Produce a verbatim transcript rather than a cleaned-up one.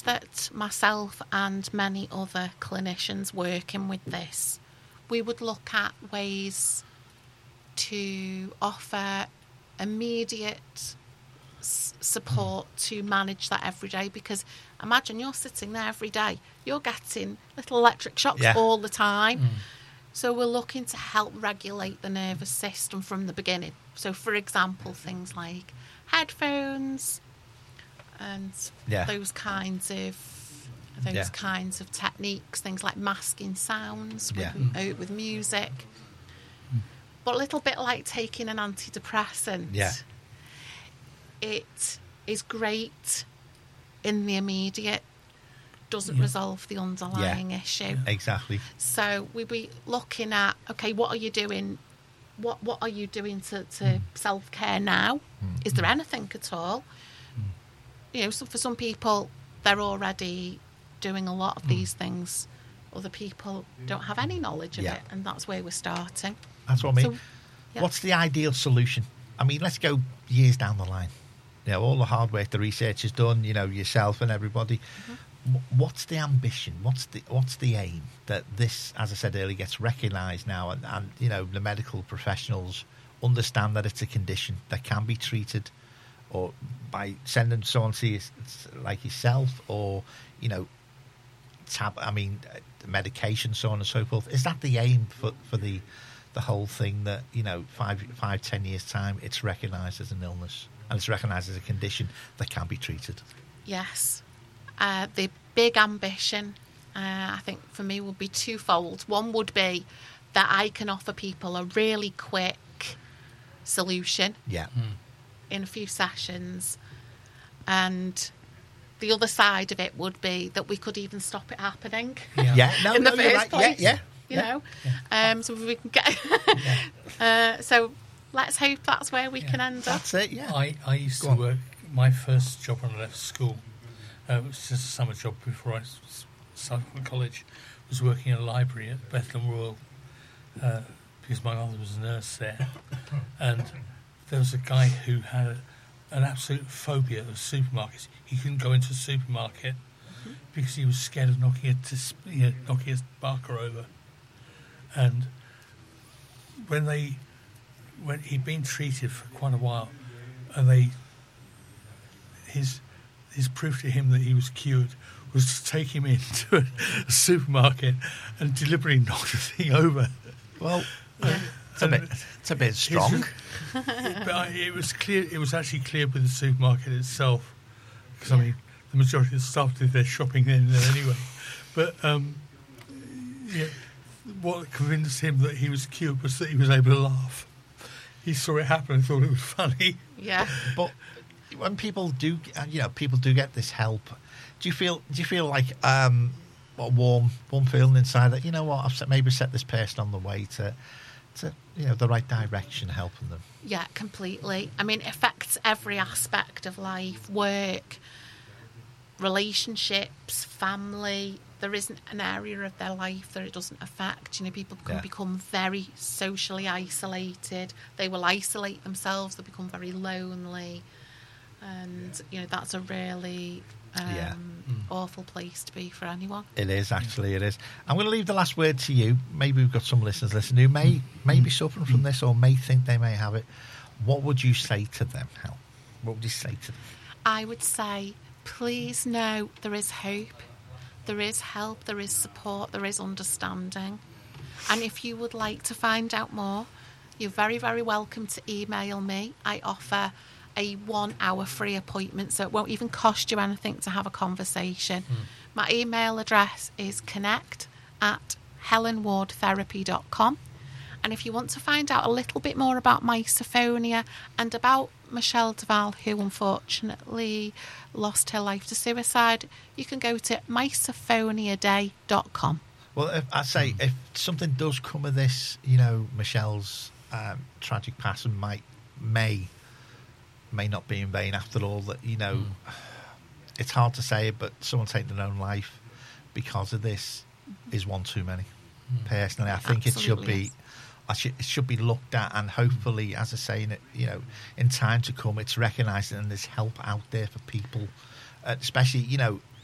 that myself and many other clinicians working with this, we would look at ways to offer immediate s- support mm. to manage that every day, because imagine you're sitting there every day, you're getting little electric shocks yeah. all the time. Mm. So we're looking to help regulate the nervous system from the beginning. So, for example, things like headphones and yeah. those kinds of those yeah. kinds of techniques, things like masking sounds with, yeah. with music. Mm. But a little bit like taking an antidepressant. Yeah. It is great in the immediate, doesn't yeah. resolve the underlying yeah. issue. Exactly. So we'd be looking at, okay, what are you doing? What what are you doing to, to mm. self-care now? Mm. Is there anything at all? Mm. You know, so for some people, they're already doing a lot of mm. these things. Other people don't have any knowledge of yeah. it, and that's where we're starting. That's what I mean. So, yeah. What's the ideal solution? I mean, let's go years down the line. You know, all the hard work the research has done, you know, yourself and everybody. Mm-hmm. What's the ambition? What's the what's the aim that this, as I said earlier, gets recognised now, and, and you know the medical professionals understand that it's a condition that can be treated, or by sending someone to you, like yourself, or you know, tab. I mean, medication, so on and so forth. Is that the aim for for the the whole thing? That you know, five five ten years time, it's recognised as an illness and it's recognised as a condition that can be treated. Yes. Uh, the big ambition, uh, I think, for me would be twofold. One would be that I can offer people a really quick solution yeah. mm. in a few sessions. And the other side of it would be that we could even stop it happening yeah. yeah. No, in no, the first right. place. Yeah, yeah. You yeah. know? Yeah. Um, so we can get... yeah. uh, so let's hope that's where we yeah. can end that's up. That's it, yeah. I, I used Go to on. work... My first job when I left school... Uh, it was just a summer job before I started from college. I was working in a library at Bethlehem Royal uh, because my mother was a nurse there. And there was a guy who had a, an absolute phobia of supermarkets. He couldn't go into a supermarket because he was scared of knocking a, tis, you know, knocking his Barker over. And when they, when he'd been treated for quite a while, and they, his... his proof to him that he was cured was to take him into a, a supermarket and deliberately knock the thing over. Well, yeah. it's, a bit, it's a bit strong. But I, it was clear. It was actually clear with the supermarket itself, because yeah. I mean, the majority of the staff did their shopping then and there anyway. But um, yeah, what convinced him that he was cured was that he was able to laugh. He saw it happen and thought it was funny. Yeah, but. When people do, you know, people do get this help. Do you feel? Do you feel like um, a warm, warm feeling inside that you know what? I've set, maybe set this person on the way to, to you know, the right direction, helping them. Yeah, completely. I mean, it affects every aspect of life: work, relationships, family. There isn't an area of their life that it doesn't affect. You know, people can yeah. become very socially isolated. They will isolate themselves. They become very lonely. And, you know, that's a really um, yeah. mm. awful place to be for anyone. It is, actually, it is. I'm going to leave the last word to you. Maybe we've got some listeners listening who may, may be suffering from this or may think they may have it. What would you say to them, Hel? What would you say to them? I would say, please know there is hope. There is help, there is support, there is understanding. And if you would like to find out more, you're very, very welcome to email me. I offer a one-hour free appointment, so it won't even cost you anything to have a conversation. Mm. My email address is connect at helen ward therapy dot com. And if you want to find out a little bit more about misophonia and about Michelle Duval, who unfortunately lost her life to suicide, you can go to misophonia day dot com. Well, if, I say, if something does come of this, you know, Michelle's um, tragic passing might, may... may not be in vain after all. That you know, mm. it's hard to say it, but someone taking their own life because of this is one too many. Mm. Personally, I think Absolutely it should be, I should, it should be looked at, and hopefully, as I say, in it, you know, in time to come, it's recognised and there's help out there for people, uh, especially you know,